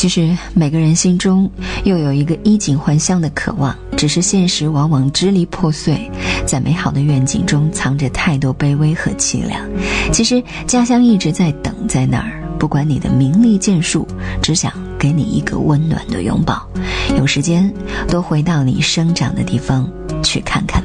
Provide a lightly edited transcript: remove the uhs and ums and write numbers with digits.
其实每个人心中又有一个衣锦还乡的渴望，只是现实往往支离破碎，在美好的愿景中藏着太多卑微和凄凉。其实家乡一直在等在那儿，不管你的名利剑术，只想给你一个温暖的拥抱。有时间多回到你生长的地方去看看。